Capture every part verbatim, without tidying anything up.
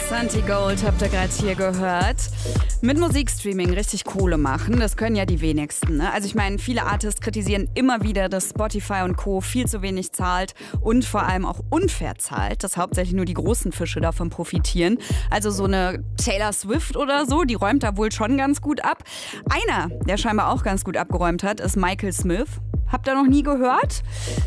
Santi Gold habt ihr gerade hier gehört. Mit Musikstreaming richtig Kohle machen, das können ja die wenigsten. Ne? Also ich meine, viele Artists kritisieren immer wieder, dass Spotify und Co. viel zu wenig zahlt und vor allem auch unfair zahlt, dass hauptsächlich nur die großen Fische davon profitieren. Also so eine Taylor Swift oder so, die räumt da wohl schon ganz gut ab. Einer, der scheinbar auch ganz gut abgeräumt hat, ist Michael Smith. Habt ihr noch nie gehört?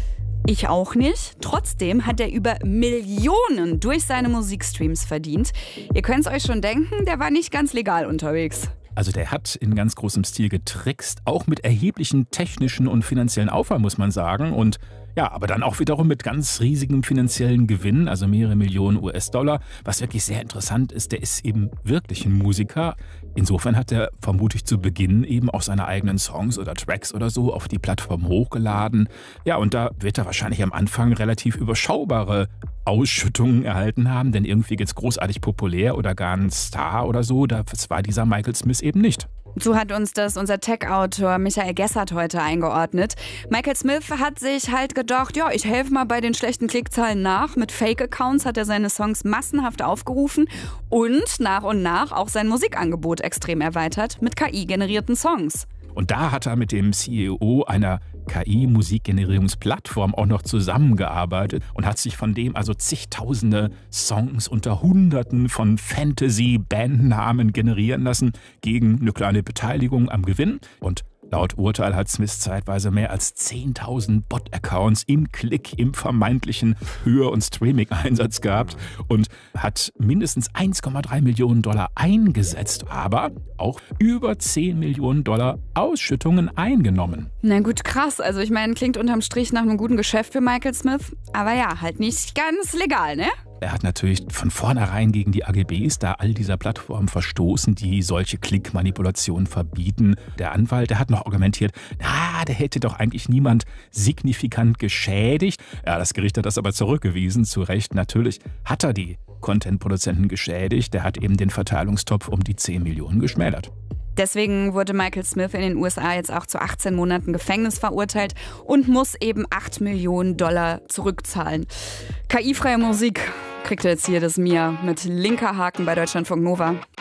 Ich auch nicht. Trotzdem hat er über Millionen durch seine Musikstreams verdient. Ihr könnt es euch schon denken, der war nicht ganz legal unterwegs. Also der hat in ganz großem Stil getrickst, auch mit erheblichen technischen und finanziellen Aufwand, muss man sagen. Und ja, aber dann auch wiederum mit ganz riesigem finanziellen Gewinn, also mehrere Millionen U S-Dollar. Was wirklich sehr interessant ist, der ist eben wirklich ein Musiker. Insofern hat er vermutlich zu Beginn eben auch seine eigenen Songs oder Tracks oder so auf die Plattform hochgeladen. Ja, und da wird er wahrscheinlich am Anfang relativ überschaubare Ausschüttungen erhalten haben, denn irgendwie jetzt großartig populär oder gar ein Star oder so, das war dieser Michael Smith eben nicht. So hat uns das unser Tech-Autor Michael Gessert heute eingeordnet. Michael Smith hat sich halt gedacht, ja, ich helfe mal bei den schlechten Klickzahlen nach. Mit Fake-Accounts hat er seine Songs massenhaft aufgerufen und nach und nach auch sein Musikangebot extrem erweitert mit K I-generierten Songs. Und da hat er mit dem C E O einer K I-Musikgenerierungsplattform auch noch zusammengearbeitet und hat sich von dem also zigtausende Songs unter Hunderten von Fantasy-Bandnamen generieren lassen gegen eine kleine Beteiligung am Gewinn. Und laut Urteil hat Smith zeitweise mehr als zehntausend Bot-Accounts im Klick, im vermeintlichen Hör- und Streaming-Einsatz gehabt und hat mindestens eins Komma drei Millionen Dollar eingesetzt, aber auch über zehn Millionen Dollar Ausschüttungen eingenommen. Na gut, krass. Also ich meine, klingt unterm Strich nach einem guten Geschäft für Michael Smith, aber ja, halt nicht ganz legal, ne? Er hat natürlich von vornherein gegen die A G Bs da all dieser Plattformen verstoßen, die solche Klickmanipulationen verbieten. Der Anwalt, der hat noch argumentiert, na, der hätte doch eigentlich niemand signifikant geschädigt. Ja, das Gericht hat das aber zurückgewiesen. Zu Recht, natürlich hat er die Content-Produzenten geschädigt. Der hat eben den Verteilungstopf um die zehn Millionen geschmälert. Deswegen wurde Michael Smith in den U S A jetzt auch zu achtzehn Monaten Gefängnis verurteilt und muss eben acht Millionen Dollar zurückzahlen. K I-freie Musik kriegt ihr jetzt hier das Mia mit linker Haken bei Deutschlandfunk Nova.